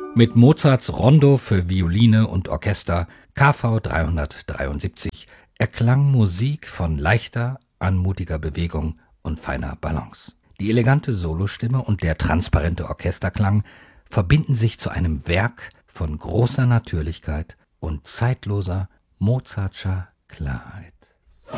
Mit Mozarts Rondo für Violine und Orchester KV 373 erklang Musik von leichter, anmutiger Bewegung und feiner Balance. Die elegante Solostimme und der transparente Orchesterklang verbinden sich zu einem Werk von großer Natürlichkeit und zeitloser Mozartscher Klarheit.